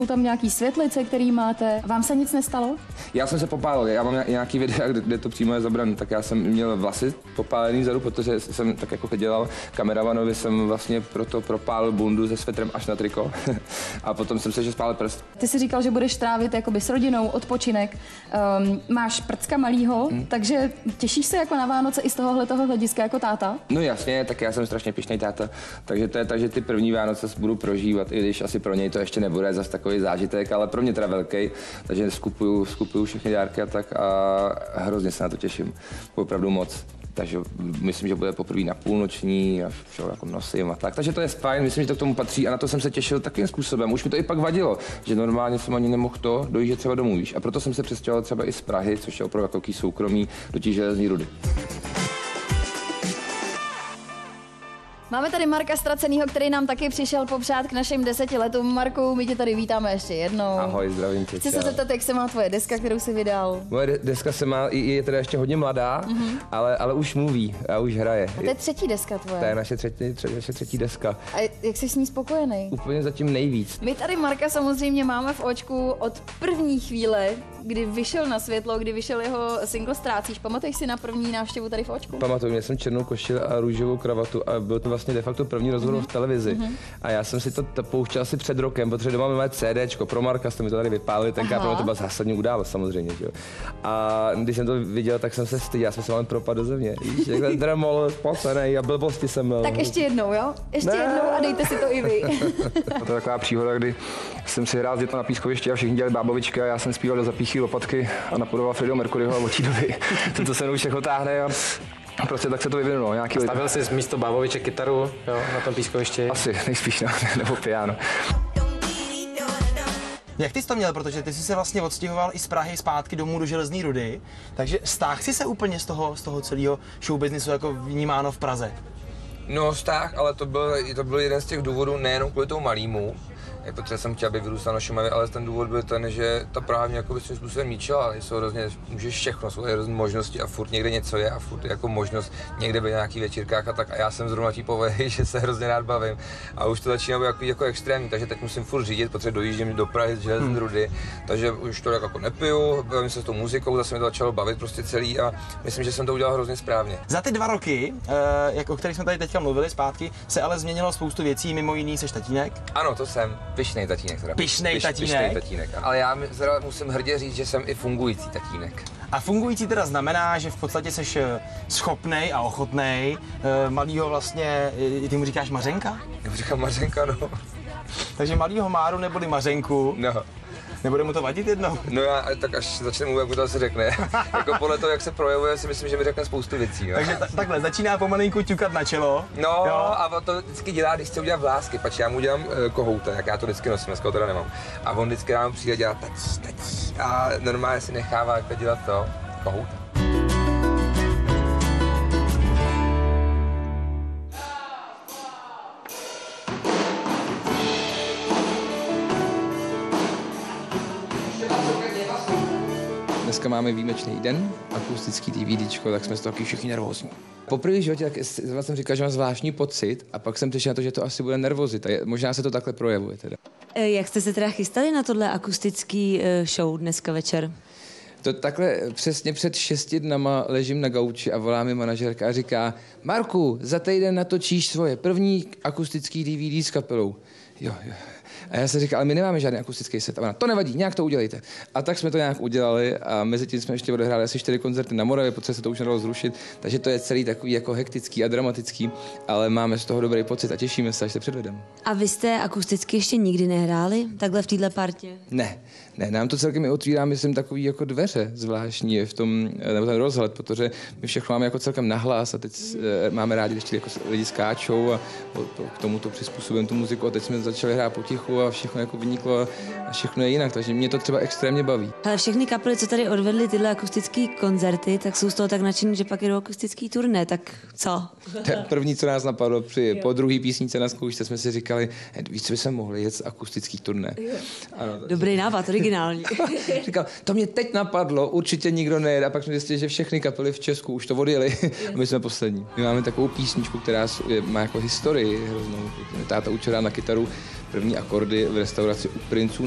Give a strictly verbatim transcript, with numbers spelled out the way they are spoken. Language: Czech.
Jsou tam nějaký světlice, který máte. Vám se nic nestalo? Já jsem se popálil, já mám nějaký videa, kde, kde to přímo je zabrané, tak já jsem měl vlasy popálený vzadu, protože jsem tak jako dělal kameramanovi, jsem vlastně proto propálil bundu se svetrem až na triko a potom jsem se že spálil prst. Ty jsi říkal, že budeš trávit jakoby s rodinou, odpočinek, um, máš prcka malýho, hmm. takže těšíš se jako na Vánoce i z tohohletoho hlediska jako táta? No jasně, tak já jsem strašně pyšnej táta, takže to je tak, že ty první Vánoce budu prožívat, i když asi pro něj to ještě nebude zas takový zážitek, ale pro mě teda velký, takže skupuju, skupuju všechny dárky a tak a hrozně se na to těším, opravdu moc. Takže myslím, že bude poprvé na půlnoční a všeho jako nosím a tak. Takže to je fajn, myslím, že to k tomu patří a na to jsem se těšil takým způsobem. Už mi to i pak vadilo, že normálně jsem ani nemohl to dojíždět třeba domů, víš. A proto jsem se přestěhoval třeba i z Prahy, což je opravdu jako soukromí, do té Železné Rudy. Máme tady Marka Ztracenýho, který nám taky přišel popřát k našim deseti letům. Marku, my tě tady vítáme ještě jednou. Ahoj, zdravím tě. Chci se zeptat, jak se má tvoje deska, kterou jsi vydal? Moje de- deska se má, je teda ještě hodně mladá, mm-hmm. ale, ale už mluví a už hraje. A to je třetí deska tvoje. To je naše třetí, třetí, naše třetí deska. A jak jsi s ní spokojený? Úplně zatím nejvíc. My tady Marka samozřejmě máme v očku od první chvíle, kdy vyšel na světlo, kdy vyšel jeho single Ztrácíš. Pamatuješ si na první návštěvu tady v očku? Pamatuju, měl jsem černou košili a růžovou kravatu a byl to vlastně de facto první rozhovor mm-hmm. v televizi. Mm-hmm. A já jsem si to t- pouštěl asi před rokem, protože doma máme CDčko pro Marka, jste mi to tady vypálili, tenkrát pro mě to byla zásadní událost samozřejmě, že jo. A když jsem to viděl, tak jsem se styděl, já jsem se mám propad do země. Víš, takhle dremol, spocenej a blbosti jsem měl. Tak ještě jednou, jo? Ještě ne. jednou a dejte si to i vy. To je taková příhoda, kdy jsem si hrál s dětma na pískovišti a všichni dělali bábovičky a já jsem zpíval do zapíchý lopatky a napodoval Freddieho Mercuryho a od té doby jsem to se mnou všechno táhne a prostě tak se to vyvinulo. Nějaký Stavil jsi místo báboviček kytaru, jo, na tom pískovišti? Asi, nejspíš, no, nebo piano. Jak ty jsi to měl, protože ty jsi se vlastně odstěhoval i z Prahy zpátky domů do Železné Rudy, takže stáhl jsi se úplně z toho, z toho celého showbiznisu jako vnímáno v Praze? No stáh, ale to byl, to byl jeden z těch důvodů nejenom kvůli tomu malýmu, protože jsem chtěl, aby vyrůstal na Šumavě, ale ten důvod byl ten, že ta Praha mě jako svým způsobem ničila, jsou hrozně, můžeš všechno, jsou hrozně možnosti a furt někde něco je a furt jako možnost někde být na nějakých večírkách a tak a já jsem zrovna tí povahy, že se hrozně rád bavím a už to začíná být jako, jako extrémní, takže teď musím furt řídit, protože dojíždím do Prahy z Železné Rudy, takže už to jako nepiju, bavím se s tou muzikou, zase mi to začalo bavit prostě celý a myslím, že jsem to udělal hrozně správně. Za ty dva roky, jak, o kterých jsme tady teďka mluvili zpátky, se ale změnilo spoustu věcí, mimo jiný seš tatínek? Ano, to jsem. Pyšnej tatínek. Teda. Pyšnej Pyš, tatínek? Pyšnej tatínek. Ale já musím hrdě říct, že jsem i fungující tatínek. A fungující teda znamená, že v podstatě seš schopnej a ochotnej malýho vlastně, ty mu říkáš Mařenka? Já mu říkám Mařenka, no. Takže malýho Máru neboli Mařenku. No. Nebude mu to vadit jednou? No já, tak až začne mluvit, jak mu to asi řekne. Jako podle toho, jak se projevuje, si myslím, že mi řekne spoustu věcí. Jo. Takže ta, takhle, začíná pomalinku ťukat na čelo. No jo. A on to vždycky dělá, když chce udělat vlásky, pač já mu dělám uh, kohouta, jak já to vždycky nosím, dneska ho teda nemám. A on vždycky nám přijde dělat tac, tac, a normálně si nechává jak dělat to kohouta. Dneska máme výjimečný den, akustický DVDčko, tak jsme z toho taky všichni nervózní. Poprvé v životě tak jsem říkal, že mám zvláštní pocit a pak jsem přišel na to, že to asi bude nervozita. Možná se to takhle projevuje teda. Jak jste se teda chystali na tohle akustický show dneska večer? To takhle přesně před šesti dnama ležím na gauči a volá mi manažerka a říká: Marku, za týden natočíš svoje první akustický D V D s kapelou. Jo, jo. A já jsem říkal, ale my nemáme žádný akustický set. A ona, to nevadí, nějak to udělejte. A tak jsme to nějak udělali a mezi tím jsme ještě odehráli asi čtyři koncerty na Moravě, protože se to už nedalo zrušit. Takže to je celý takový jako hektický a dramatický, ale máme z toho dobrý pocit a těšíme se, až se předvedeme. A vy jste akusticky ještě nikdy nehráli? Takhle v téhle partě? Ne, ne, nám to celkem i otvírá, myslím, takový jako dveře zvláštní v tom, nebo ten rozhled, protože my všechno máme jako celkem nahlas a teď e, máme rádi, když jako lidi skáčou a k tomu to přizpůsobujeme tu muziku a teď jsme začali hrát potichu a všechno jako vyniklo a všechno je jinak, takže mě to třeba extrémně baví. Ale všechny kapely, co tady odvedly tyhle akustické koncerty, tak jsou z toho tak nadšení, že pak jdou akustický turné, tak co? To první, co nás napadlo, při, po druhé písničce na zkoušce jsme si říkali, víc by se mohli jet z akustických turné. Ano, dobrý nápad, originální. Říkal, to mě teď napadlo, určitě nikdo nejede a pak jsme zjistili, že všechny kapely v Česku už to odjeli a my jsme poslední. My máme takovou písničku, která má jako historii hroznou. Táta učil na kytaru první akordy v restauraci u Princů